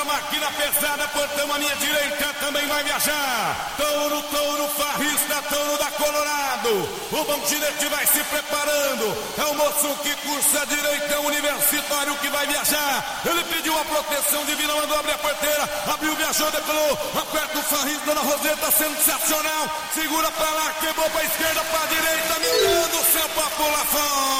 máquina pesada, portão à minha direita também vai viajar. Touro, farrista, touro da Colorado. O bom tirete vai se preparando. É o moço que cursa a direita, é o universitário que vai viajar. Ele pediu a proteção divina, mandou abrir a porteira. Abriu, viajou, decolou. Aperta o farrista na roseta, sensacional. Segura pra lá, quebrou pra esquerda, pra direita. Meu Deus do céu, pra pular fora.